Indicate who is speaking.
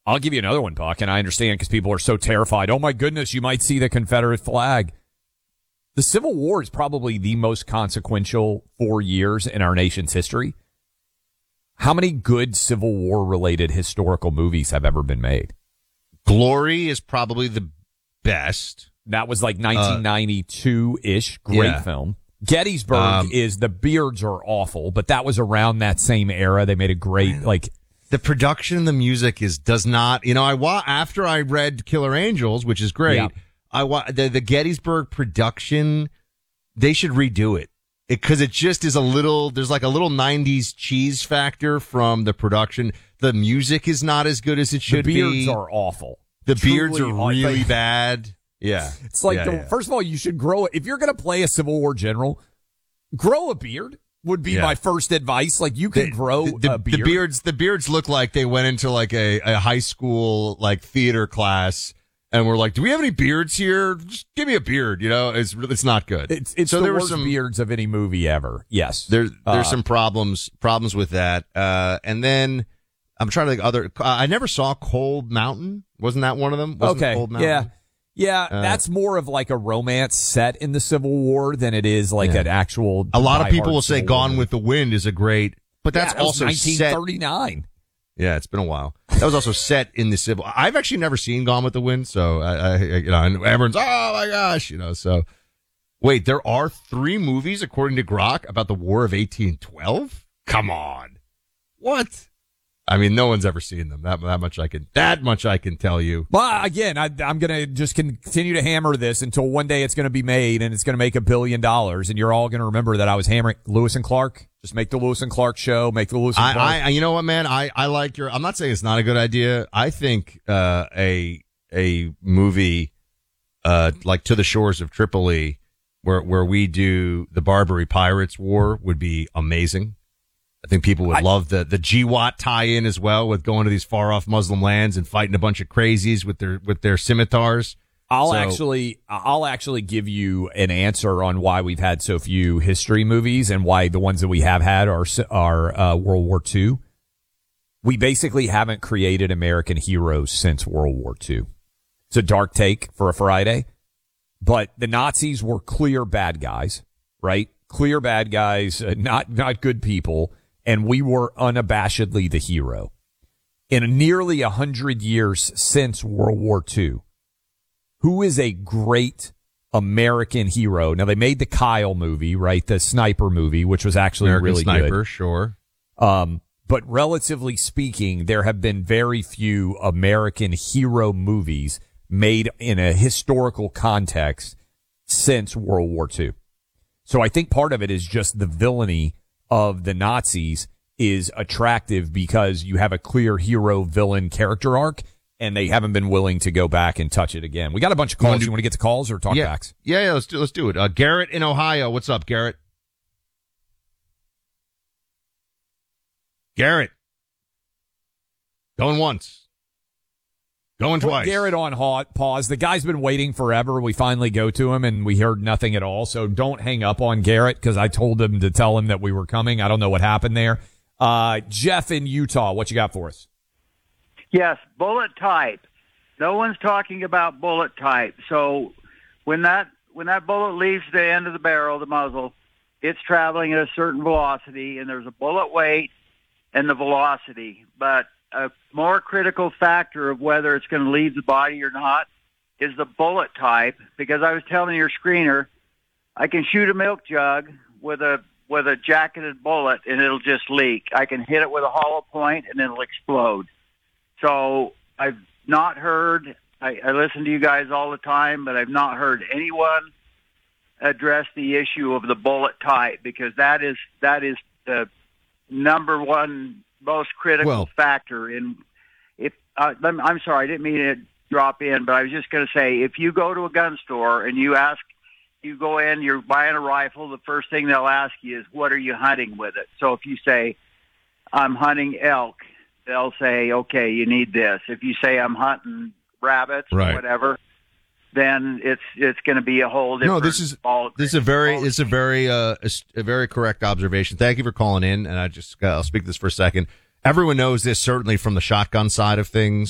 Speaker 1: I'll give you another one, Buck, and I understand because people are so terrified. Oh, my goodness, you might see the Confederate flag. The Civil War is probably the most consequential 4 years in our nation's history. How many good Civil War-related historical movies have ever been made?
Speaker 2: Glory is probably the best.
Speaker 1: That was like 1992-ish. Great film. Gettysburg is the beards are awful, but that was around that same era. They made a great,
Speaker 2: the production and the music does not, after I read Killer Angels, which is great, the Gettysburg production, they should redo it. Because it just is there's like a little 90s cheese factor from the production. The music is not as good as it should be.
Speaker 1: The beards are awful.
Speaker 2: The beards are really bad. Yeah.
Speaker 1: It's like, first of all, you should grow, if you're going to play a Civil War general, grow a beard would be my first advice. Like, you can grow a beard.
Speaker 2: The beards look like they went into like a high school, like theater class and we're like, do we have any beards here? Just give me a beard. It's not good.
Speaker 1: It's so there were some beards of any movie ever. Yes.
Speaker 2: There's some problems with that. And then I'm trying to think I never saw Cold Mountain. Wasn't that one of them? Cold Mountain?
Speaker 1: Yeah, that's more of like a romance set in the Civil War than it is like an actual.
Speaker 2: A lot of people will say Gone with the Wind is a great, but that's also
Speaker 1: 1939.
Speaker 2: Yeah, it's been a while. That was also set in the Civil. I've actually never seen Gone with the Wind, so and everyone's oh my gosh, so. Wait, there are 3 movies according to Grok about the War of 1812? Come on, what? I mean, no one's ever seen them. That much I can tell you.
Speaker 1: Well, again, I'm going to just continue to hammer this until one day it's going to be made and it's going to make $1 billion, and you're all going to remember that I was hammering Lewis and Clark. Just make the Lewis and Clark show. Make the Lewis and Clark.
Speaker 2: You know what, man? I like I'm not saying it's not a good idea. I think a movie like To the Shores of Tripoli, where we do the Barbary Pirates War, would be amazing. I think people would love the GWAT tie-in as well, with going to these far-off Muslim lands and fighting a bunch of crazies with their scimitars.
Speaker 1: I'll actually give you an answer on why we've had so few history movies and why the ones that we have had are World War II. We basically haven't created American heroes since World War II. It's a dark take for a Friday, but the Nazis were clear bad guys, right? Clear bad guys, not good people. And we were unabashedly the hero. In nearly 100 years since World War II, who is a great American hero? Now, they made the Kyle movie, right? The sniper movie, which was actually
Speaker 2: American
Speaker 1: really
Speaker 2: Sniper,
Speaker 1: good.
Speaker 2: Sure.
Speaker 1: But relatively speaking, there have been very few American hero movies made in a historical context since World War II. So I think part of it is just the villainy of the Nazis is attractive because you have a clear hero villain character arc, and they haven't been willing to go back and touch it again. We got a bunch of calls. You want to get to calls or talk backs?
Speaker 2: Yeah, let's do it. Garrett in Ohio. What's up, Garrett? Garrett. Going once. Going twice.
Speaker 1: Put Garrett on pause. The guy's been waiting forever. We finally go to him, and we heard nothing at all. So don't hang up on Garrett, because I told him to tell him that we were coming. I don't know what happened there. Jeff in Utah, what you got for us?
Speaker 3: Yes, bullet type. No one's talking about bullet type. So when that bullet leaves the end of the barrel, the muzzle, it's traveling at a certain velocity, and there's a bullet weight and the velocity. But a more critical factor of whether it's going to leave the body or not is the bullet type, because I was telling your screener, I can shoot a milk jug with a jacketed bullet and it'll just leak. I can hit it with a hollow point and it'll explode. So I've not heard, I listen to you guys all the time, but I've not heard anyone address the issue of the bullet type, because that is the number one most critical factor in. If I'm sorry, I didn't mean to drop in, but I was just going to say, if you go to a gun store and you go in, you're buying a rifle, the first thing they'll ask you is, what are you hunting with it? So if you say, I'm hunting elk, they'll say, okay, you need this. If you say, I'm hunting rabbits or whatever, then it's going to be a whole different.
Speaker 2: No, this is a very correct observation. Thank you for calling in, and I'll speak to this for a second. Everyone knows this, certainly from the shotgun side of things.